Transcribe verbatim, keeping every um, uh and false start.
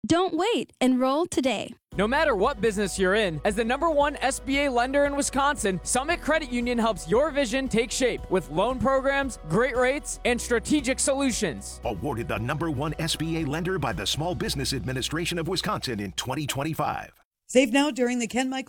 Don't wait. Enroll today. No matter what business you're in, as the number one S B A lender in Wisconsin, Summit Credit Union helps your vision take shape with loan programs, great rates, and strategic solutions. Awarded the number one S B A lender by the Small Business Administration of Wisconsin in twenty twenty-five. Save now during the Ken Michael